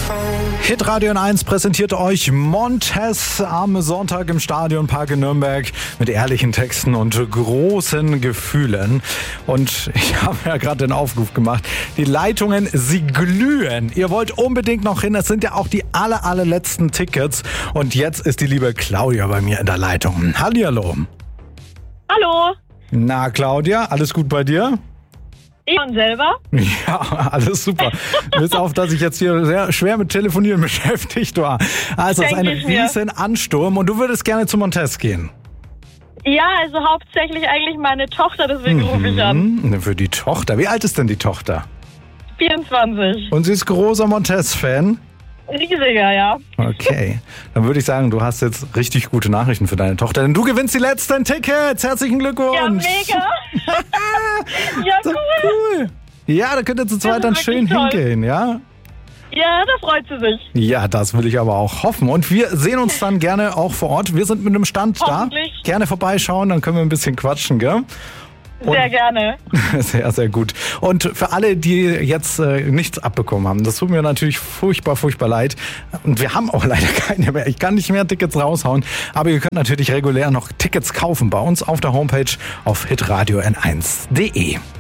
Hitradio N1 präsentiert euch Montez am Sonntag im Stadionpark in Nürnberg mit ehrlichen Texten und großen Gefühlen. Und ich habe ja gerade den Aufruf gemacht. Die Leitungen, sie glühen. Ihr wollt unbedingt noch hin. Es sind ja auch die allerletzten Tickets. Und jetzt ist die liebe Claudia bei mir in der Leitung. Hallihallo. Hallo. Na Claudia, alles gut bei dir? Und selber? Ja, alles super. Bis auf, dass ich jetzt hier sehr schwer mit Telefonieren beschäftigt war. Also es ist ein riesen Ansturm und du würdest gerne zu Montez gehen. Ja, also hauptsächlich eigentlich meine Tochter, deswegen rufe ich an. Für die Tochter. Wie alt ist denn die Tochter? 24. Und sie ist großer Montez-Fan? Riesiger, ja. Okay, dann würde ich sagen, du hast jetzt richtig gute Nachrichten für deine Tochter, denn du gewinnst die letzten Tickets. Herzlichen Glückwunsch. Ja, mega. Ja, cool. Ja, da könnt ihr zu zweit dann schön hingehen, ja? Ja, da freut sie sich. Ja, das will ich aber auch hoffen. Und wir sehen uns dann gerne auch vor Ort. Wir sind mit einem Stand da. Gerne vorbeischauen, dann können wir ein bisschen quatschen, gell? Sehr gerne. Sehr, sehr gut. Und für alle, die jetzt nichts abbekommen haben, das tut mir natürlich furchtbar leid. Und wir haben auch leider keine mehr. Ich kann nicht mehr Tickets raushauen. Aber ihr könnt natürlich regulär noch Tickets kaufen bei uns auf der Homepage auf hitradio n1.de.